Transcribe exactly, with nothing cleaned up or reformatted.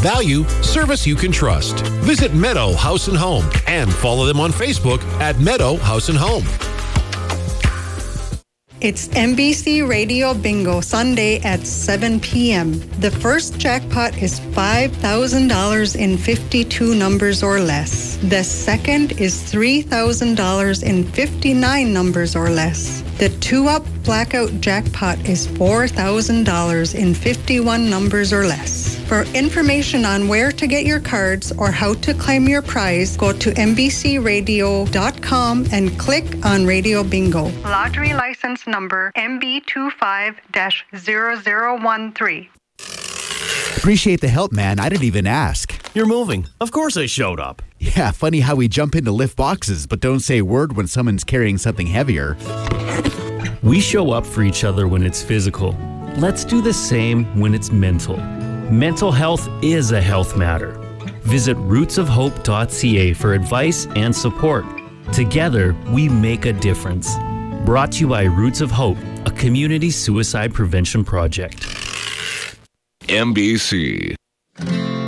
value, service you can trust. Visit Meadow House and Home and follow them on Facebook at Meadow House and Home. It's N B C Radio Bingo Sunday at seven p.m. The first jackpot is five thousand dollars in fifty-two numbers or less. The second is three thousand dollars in fifty-nine numbers or less. The two-up blackout jackpot is four thousand dollars in fifty-one numbers or less. For information on where to get your cards or how to claim your prize, go to N B C radio dot com and click on Radio Bingo. Lottery license number M B two five dash zero zero one three. Appreciate the help, man. I didn't even ask. You're moving. Of course I showed up. Yeah, funny how we jump in to lift boxes, but don't say a word when someone's carrying something heavier. We show up for each other when it's physical. Let's do the same when it's mental. Mental health is a health matter. Visit roots of hope dot c a for advice and support. Together, we make a difference. Brought to you by Roots of Hope, a community suicide prevention project. N B C.